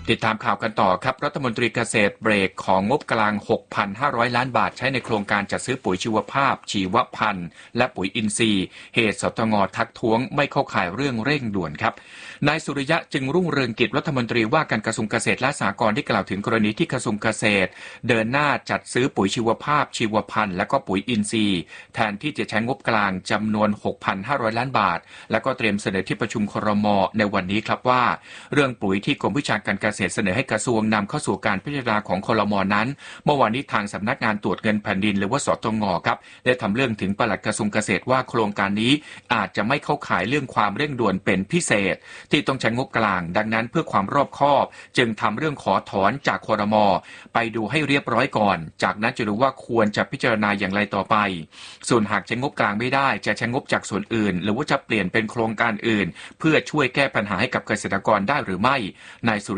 ติดตามข่าวกันต่อครับรัฐมนตรีเกษตรเบรกของงบกลาง 6,500 ล้านบาทใช้ในโครงการจัดซื้อปุ๋ยชีวภาพชีวพันธุ์และปุ๋ยอินทรีย์เหตุสตง.ทักท้วงไม่เข้าข่ายเรื่องเร่งด่วนครับนายสุริยะจึงรุ่งเรืองกิจรัฐมนตรีว่าการกระทรวงเกษตรและสหกรณ์ได้กล่าวถึงกรณีที่กระทรวงเกษตรเดินหน้าจัดซื้อปุ๋ยชีวภาพชีวพันธุ์และก็ปุ๋ยอินทรีย์แทนที่จะใช้งบกลางจำนวน 6,500 ล้านบาทและก็เตรียมเสนอที่ประชุมครม.ในวันนี้ครับว่าเรื่องปุ๋ยที่กรมวิชาการเกษตรเสนอให้กระทรวงนำเข้าสู่การพิจารณาของครม.นั้นเมื่อวานนี้ทางสำนักงานตรวจเงินแผ่นดินหรือว่าสตง.ครับได้ทำเรื่องถึงปลัดกระทรวงเกษตรว่าโครงการนี้อาจจะไม่เข้าข่ายเรื่องความเร่งด่วนเป็นพิเศษที่ต้องใช้งบกลางดังนั้นเพื่อความรอบคอบจึงทำเรื่องขอถอนจากครม.ไปดูให้เรียบร้อยก่อนจากนั้นจะดูว่าควรจะพิจารณาอย่างไรต่อไปส่วนหากใช้งบกลางไม่ได้จะใช้งบจากส่วนอื่นหรือว่าจะเปลี่ยนเป็นโครงการอื่นเพื่อช่วยแก้ปัญหาให้กับเกษตรกรได้หรือไม่นายสุ